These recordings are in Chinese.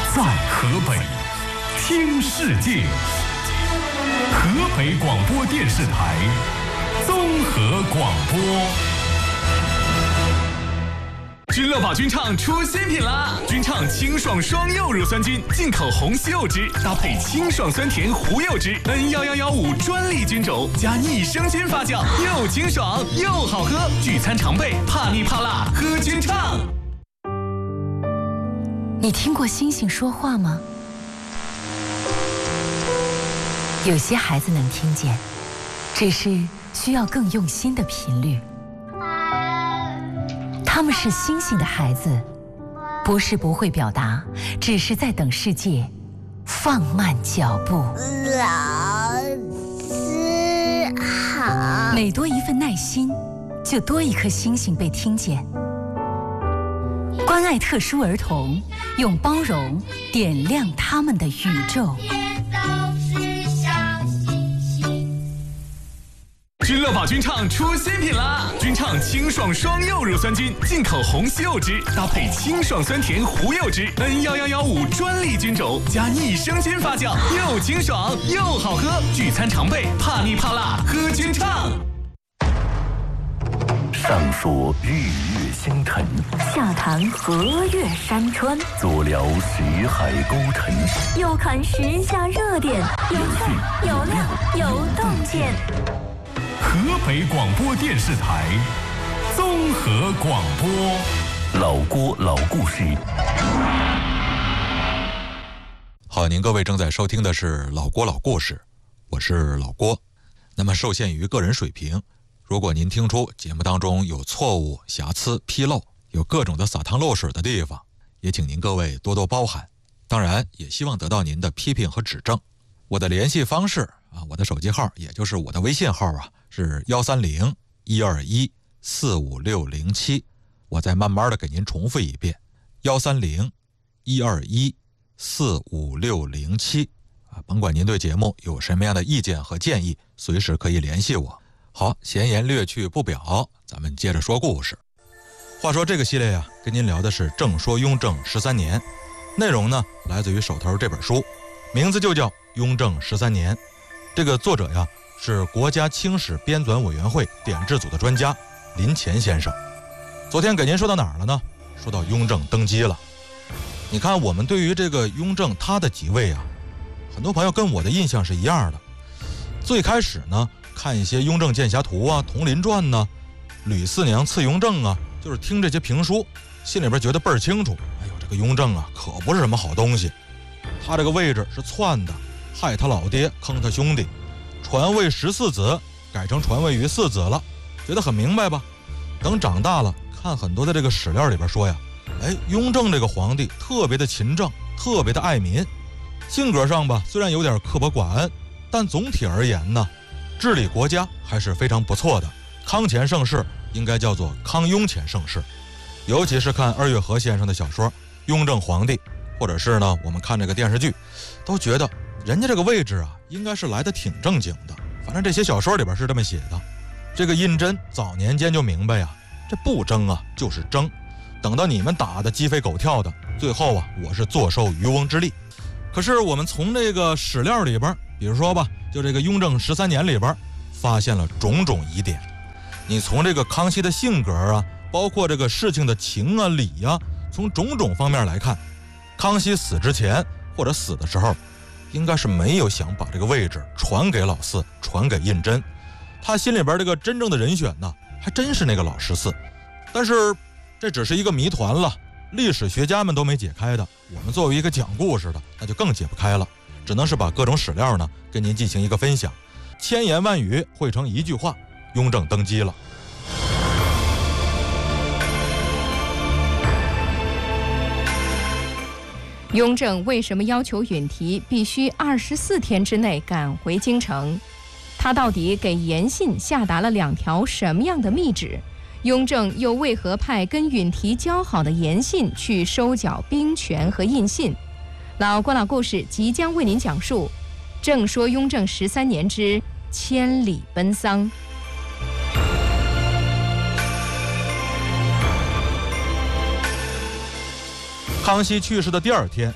在河北听世界，河北广播电视台综合广播。君乐宝菌畅出新品啦！菌畅清爽双柚乳酸菌，进口红西柚汁搭配清爽酸甜胡柚汁 N11115专利菌种加益生菌发酵，又清爽又好喝。聚餐常备，怕腻怕辣喝菌畅。 你听过星星说话吗？有些孩子能听见，只是需要更用心的频率。他们是星星的孩子，不是不会表达，只是在等世界放慢脚步。 老师好。 每多一份耐心，就多一颗星星被听见。关爱特殊儿童，用包容点亮他们的宇宙。 君乐宝菌畅出新品啦！菌畅清爽双柚乳酸菌，进口红西柚汁搭配清爽酸甜胡柚汁 N11115专利菌种加益生菌发酵，又清爽又好喝。聚餐常备，怕腻怕辣喝菌畅。 上说日月星辰， 下谈河岳山川， 左聊徐海沟沉， 右看时下热点，有趣有料有洞见。 河北广播电视台综合广播。 老郭老故事。 好，您各位正在收听的是老郭老故事，我是老郭。那么受限于个人水平，如果您听出节目当中有错误、瑕疵、纰漏，有各种的撒汤漏水的地方，也请您各位多多包涵。当然也希望得到您的批评和指正。我的联系方式我的手机号也就是我的微信号是130-121-45607，我再慢慢的给您重复一遍，130-121-45607甭管您对节目有什么样的意见和建议，随时可以联系我。好，闲言略去不表，咱们接着说故事。话说这个系列跟您聊的是正说雍正13年，内容呢来自于手头这本书，名字就叫《雍正13年》。这个作者是国家清史编纂委员会典制组的专家林乾先生。昨天给您说到哪儿了呢？说到雍正登基了。你看我们对于这个雍正他的即位很多朋友跟我的印象是一样的。最开始呢，看一些雍正剑侠图铜林传吕四娘赐雍正就是听这些评书，心里边觉得倍儿清楚，哎呦，这个雍正可不是什么好东西，他这个位置是篡的，害他老爹，坑他兄弟，传位14子改成传位于4子了，觉得很明白吧？等长大了，看很多的这个史料里边说雍正这个皇帝特别的勤政，特别的爱民，性格上吧虽然有点刻薄寡恩，但总体而言呢，治理国家还是非常不错的。康乾盛世应该叫做康雍乾盛世，尤其是看二月河先生的小说《雍正皇帝》，或者是呢我们看这个电视剧，都觉得人家这个位置应该是来得挺正经的。反正这些小说里边是这么写的。这个胤禛早年间就明白这不争就是争，等到你们打得鸡飞狗跳的，最后我是坐收渔翁之利。可是我们从这个史料里边，比如说吧，就这个雍正13年里边发现了种种疑点。你从这个康熙的性格包括这个事情的情理从种种方面来看，康熙死之前或者死的时候，应该是没有想把这个位置传给老四，传给胤禛。他心里边这个真正的人选还真是那个老14。但是这只是一个谜团了，历史学家们都没解开的，我们作为一个讲故事的，那就更解不开了，只能是把各种史料跟您进行一个分享，千言万语汇成一句话：雍正登基了。 雍正为什么要求允提必须24天之内赶回京城？他到底给严信下达了2条什么样的密旨？雍正又为何派跟允提交好的严信去收缴兵权和印信？老郭老故事即将为您讲述正说雍正13年之千里奔丧。 康熙去世的第2天，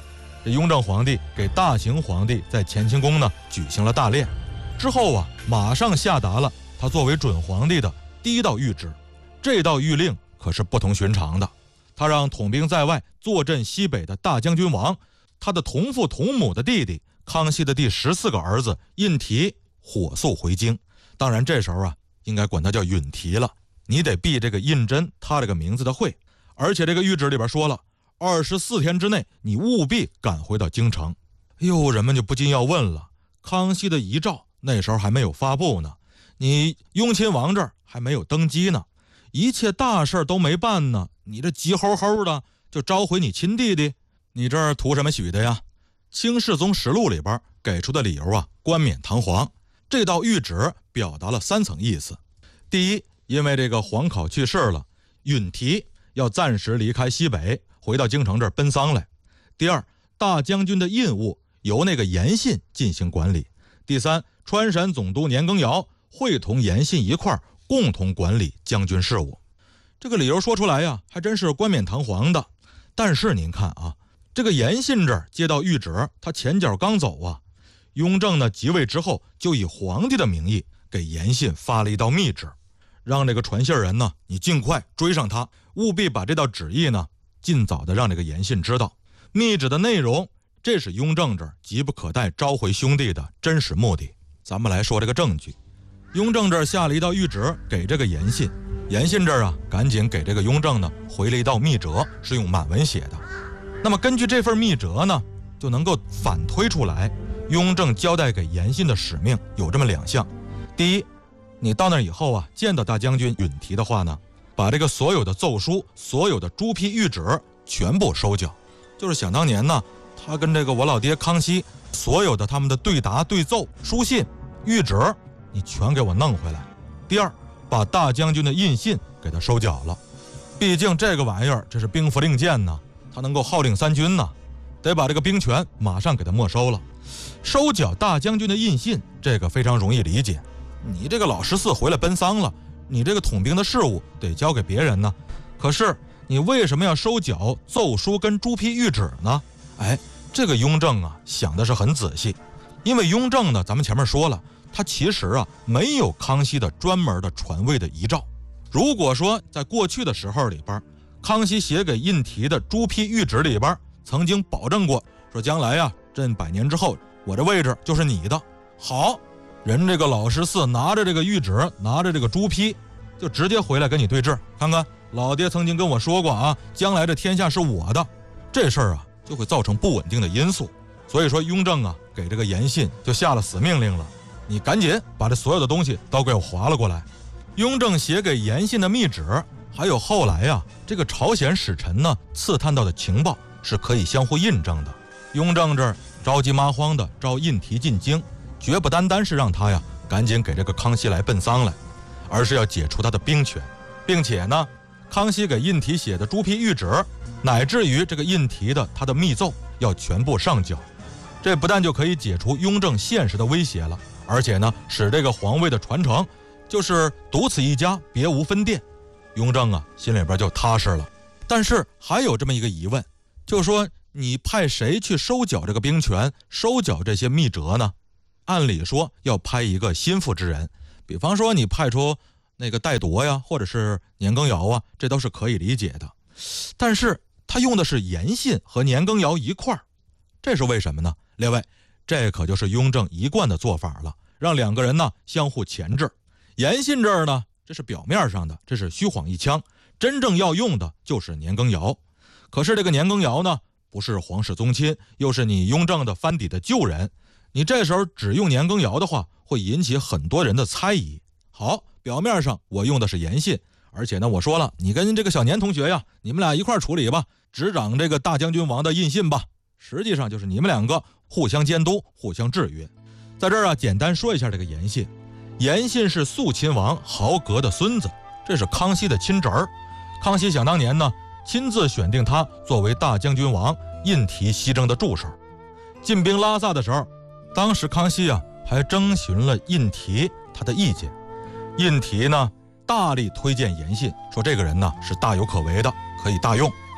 这雍正皇帝给大行皇帝在乾清宫呢举行了大殓，之后啊，马上下达了他作为准皇帝的第一道谕旨。这道谕令可是不同寻常的，他让统兵在外坐镇西北的大将军王，他的同父同母的弟弟康熙的第14个儿子胤禔火速回京。当然这时候啊，应该管他叫允禔了，你得避这个胤禛他这个名字的讳。而且这个谕旨里边说了，24天之内你务必赶回到京城。人们就不禁要问了，康熙的遗诏那时候还没有发布呢，你雍亲王这儿还没有登基呢，一切大事都没办呢，你这急吼吼的就召回你亲弟弟，你这儿图什么许的呀？清世宗实录里边给出的理由啊，冠冕堂皇。这道谕旨表达了3层意思。第一，因为这个皇考去世了，允禔要暂时离开西北，回到京城这儿奔丧来。第二，大将军的印务由那个严信进行管理。第三，川陕总督年羹尧会同严信一块儿共同管理将军事务。这个理由说出来呀，还真是冠冕堂皇的。但是您看啊，这个严信这儿接到谕旨，他前脚刚走啊，雍正呢即位之后就以皇帝的名义给严信发了一道密旨，让这个传信人呢，你尽快追上他，务必把这道旨意呢尽早的让这个严信知道。密旨的内容，这是雍正这儿急不可待召回兄弟的真实目的。咱们来说这个证据。雍正这儿下了一道谕旨给这个严信，严信这儿啊赶紧给这个雍正呢回了一道密折，是用满文写的。那么根据这份密折呢，就能够反推出来雍正交代给严信的使命有这么2项。第一，你到那以后啊，见到大将军允禔的话呢，把这个所有的奏书、所有的朱批谕旨全部收缴。就是想当年呢，他跟这个我老爹康熙所有的他们的对答、对奏、书信、谕旨，你全给我弄回来。第二，把大将军的印信给他收缴了，毕竟这个玩意儿这是兵符令箭呢，他能够号令3军呢，得把这个兵权马上给他没收了。收缴大将军的印信，这个非常容易理解，你这个老14回来奔丧了，你这个统兵的事务得交给别人呢。可是你为什么要收缴奏书跟朱批谕旨呢？这个雍正啊想的是很仔细。因为雍正呢，咱们前面说了，他其实啊没有康熙的专门的传位的遗诏。如果说在过去的时候里边，康熙写给胤禔的朱批谕旨里边曾经保证过，说将来啊这100年之后，我这位置就是你的。好，人这个老14拿着这个谕旨，拿着这个朱批，就直接回来跟你对峙，看看老爹曾经跟我说过啊，将来这天下是我的。这事儿啊就会造成不稳定的因素。所以说雍正啊给这个严信就下了死命令了，你赶紧把这所有的东西都给我划了过来。雍正写给严信的密旨，还有后来啊这个朝鲜使臣呢刺探到的情报是可以相互印证的。雍正这儿着急麻慌的召胤禔进京，绝不单单是让他呀赶紧给这个康熙来奔丧来，而是要解除他的兵权，并且呢康熙给胤禔写的朱批谕旨，乃至于这个胤禔的他的密奏要全部上缴。这不但就可以解除雍正现实的威胁了，而且呢使这个皇位的传承就是独此一家，别无分店。雍正啊心里边就踏实了。但是还有这么一个疑问，就是说你派谁去收缴这个兵权，收缴这些密折呢？按理说要派一个心腹之人，比方说你派出那个戴铎呀，或者是年羹尧啊，这都是可以理解的。但是他用的是严信和年羹尧一块儿，这是为什么呢？列位，这可就是雍正一贯的做法了，让2个人呢相互钳制。严信这儿呢，这是表面上的，这是虚晃一枪，真正要用的就是年羹尧。可是这个年羹尧呢，不是皇室宗亲，又是你雍正的藩邸的旧人，你这时候只用年羹尧的话，会引起很多人的猜疑。好，表面上我用的是严信，而且呢我说了，你跟这个小年同学呀，你们俩一块处理吧，执掌这个大将军王的印信吧。实际上就是你们2个互相监督，互相制约。在这儿啊简单说一下这个严信。严信是肃亲王豪格的孙子，这是康熙的亲侄儿。康熙想当年呢亲自选定他作为大将军王胤禔西征的助手。进兵拉萨的时候，当时康熙啊还征询了胤禔他的意见。胤禔呢大力推荐严信，说这个人呢是大有可为的，可以大用。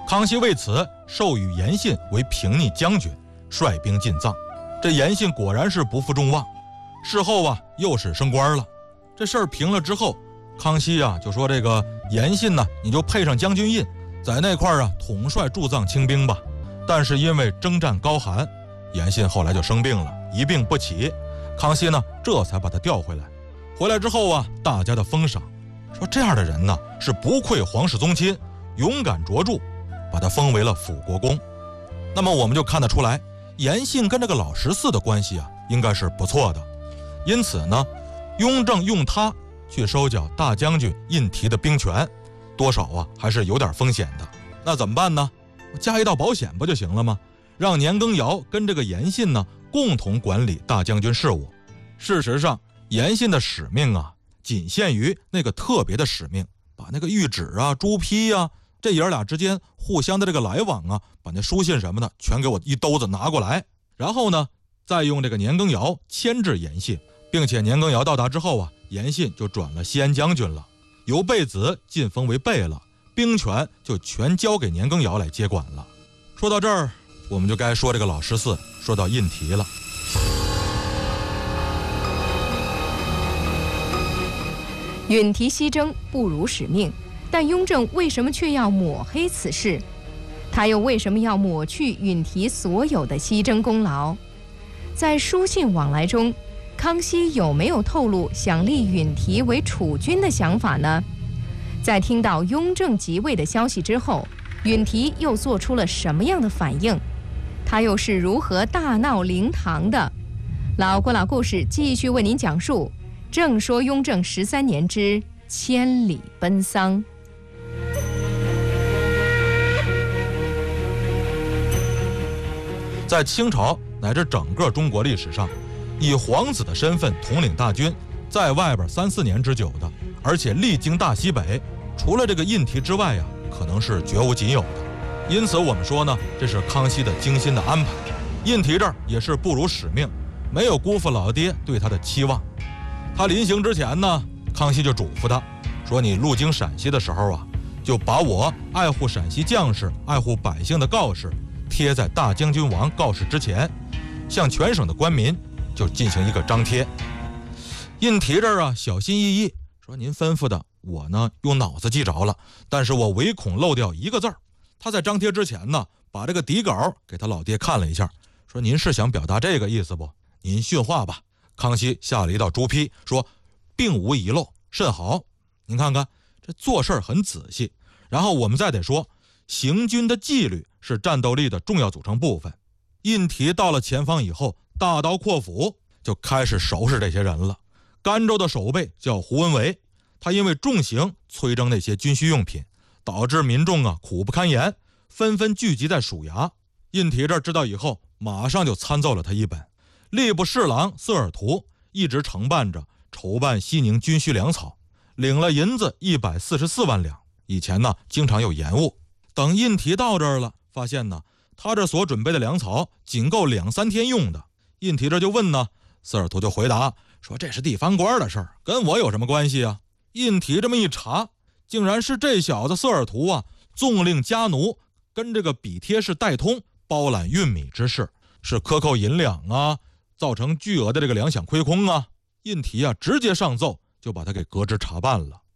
康熙为此授予严信为平逆将军，率兵进藏。这严信果然是不负众望，事后啊又是升官了。这事儿平了之后，康熙啊就说这个严信呢，你就配上将军印，在那块儿啊统帅驻藏清兵吧。但是因为征战高寒，严信后来就生病了，一病不起。康熙呢这才把他调回来。回来之后啊，大家的封赏说这样的人呢是不愧皇室宗亲，勇敢卓著，把他封为了辅国公。那么我们就看得出来，严信跟这个老14的关系啊应该是不错的。因此呢，雍正用他去收缴大将军胤禔的兵权，多少啊还是有点风险的。那怎么办呢？加一道保险不就行了吗？让年羹尧跟这个严信呢共同管理大将军事务。事实上，严信的使命啊仅限于那个特别的使命，把那个谕旨啊、朱批啊，这爷俩之间互相的这个来往啊，把那书信什么的全给我一兜子拿过来，然后呢再用这个年羹尧牵制严信，并且年羹尧到达之后啊，严信就转了西安将军了，由贝子晋封为贝了，兵权就全交给年羹尧来接管了。说到这儿，我们就该说这个老14，说到胤禔了。 允提西征不辱使命，但雍正为什么却要抹黑此事？他又为什么要抹去允提所有的西征功劳？在书信往来中，康熙有没有透露想立允提为储君的想法呢？在听到雍正即位的消息之后，允提又做出了什么样的反应？他又是如何大闹灵堂的？老郭老故事继续为您讲述。正说雍正13年之千里奔丧。 在清朝乃至整个中国历史上，以皇子的身份统领大军，在外边3、4年之久的，而且历经大西北，除了这个胤禔之外呀，可能是绝无仅有的。因此我们说呢，这是康熙的精心的安排。胤禔这儿也是不辱使命，没有辜负老爹对他的期望。他临行之前呢，康熙就嘱咐他说，你路经陕西的时候啊，就把我爱护陕西将士、爱护百姓的告示贴在大将军王告示之前，向全省的官民就进行一个张贴。胤禔这儿啊小心翼翼说，您吩咐的我呢用脑子记着了，但是我唯恐漏掉一个字儿。他在张贴之前呢，把这个底稿给他老爹看了一下，说您是想表达这个意思不？您训话吧。康熙下了一道朱批，说并无遗漏，甚好。您看看这做事很仔细。然后我们再得说，行军的纪律是战斗力的重要组成部分。胤禔到了前方以后，大刀阔斧就开始收拾这些人了。甘州的守备叫胡文维，他因为重刑催征那些军需用品，导致民众啊苦不堪言，纷纷聚集在署衙。胤禔这知道以后，马上就参奏了他一本。吏部侍郎瑟尔图一直承办着筹办西宁军需粮草，领了银子144万两。以前呢经常有延误，等胤禔到这儿了，发现呢他这所准备的粮草仅够2、3天用的。胤禔这就问呢，瑟尔图就回答说，这是地方官的事儿，跟我有什么关系啊？胤禔这么一查，竟然是这小子瑟尔图啊纵令家奴跟这个比贴氏代通包揽运米之事，是克扣银两啊，造成巨额的这个粮饷亏空啊。胤禔啊直接上奏就把他给革职查办了。